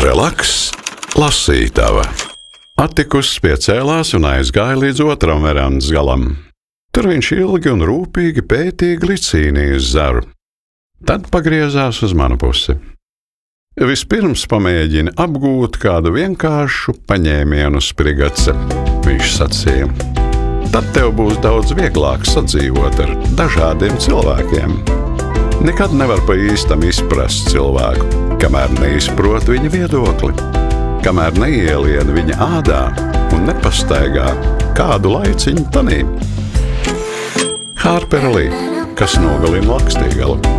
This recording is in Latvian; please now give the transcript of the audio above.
Relaks, lasītava. Attikus piecēlās un aizgāja līdz otram verandas galam. Tur viņš ilgi un rūpīgi pētīja glicīnijas zaru. Tad pagriezās uz manu pusi. Vispirms pamēģina apgūt kādu vienkāršu paņēmienu sprigace, viņš sacīja. Tad tev būs daudz vieglāk sadzīvot ar dažādiem cilvēkiem. Nekad nevar pa īstam izprast cilvēku, kamēr neizprot viņa viedokli, kamēr neielien viņa ādā un nepastaigā kādu laiciņu tanī. Harpera Lee, kas nogalina Lakstīgalu.